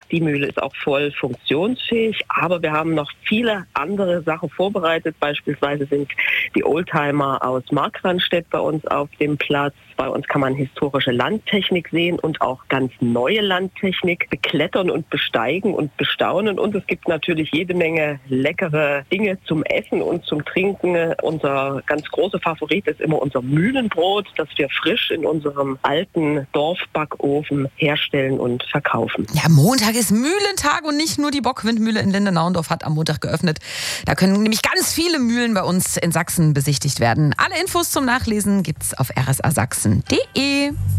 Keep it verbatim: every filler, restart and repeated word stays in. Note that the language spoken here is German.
Die Mühle ist auch voll funktionsfähig, aber wir haben noch viele andere Sachen vorbereitet. Beispielsweise sind die Oldtimer aus Markranstädt bei uns auf dem Platz. Bei uns kann man historische Landtechnik sehen und auch ganz neue Landtechnik beklettern und besteigen und bestaunen. Und es gibt natürlich jede Menge leckere Dinge zum Essen und zum Trinken. Unser ganz großer Favorit ist immer unser Mühlenbrot, das wir frisch in unserem alten Dorfbackofen herstellen und verkaufen. Ja, Montag ist Mühlentag und nicht nur die Bockwindmühle in Lindenauendorf hat am Montag geöffnet. Da können nämlich ganz viele Mühlen bei uns in Sachsen besichtigt werden. Alle Infos zum Nachlesen gibt's auf r s a sachsen punkt d e.